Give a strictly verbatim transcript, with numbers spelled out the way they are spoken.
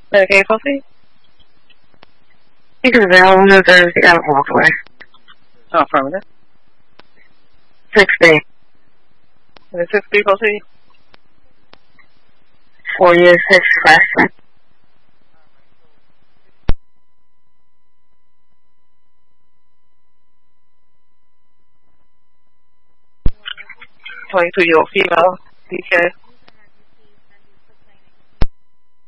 Okay, proceed. Speaker available, New Jersey, out walkway. Oh, affirmative. six B. And the six B, proceed. Four years, six fresh. twenty-two year old female, D K.